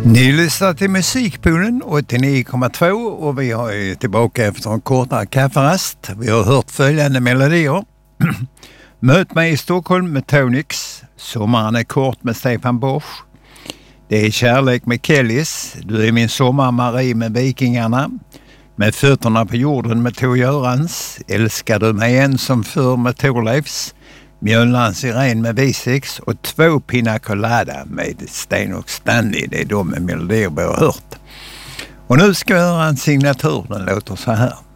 Ni lyssnar till Musikpoolen 89,2 och vi är tillbaka efter en kortare kafferast. Vi har hört följande melodier. Möt mig i Stockholm med Tonix. Sommaren är kort med Stefan Bosch. Det är Kärlek med Kellys. Du är min sommar-Marie med Vikingarna. Med fötterna på jorden med Tor Görans. Älskar du mig än som förr med Torleifs. Mjölnans Irene med V6 och 2 Pina Colada med Sten och Stanley. Det är de med melodier vi har hört. Och nu ska jag höra en signatur. Den låter så här.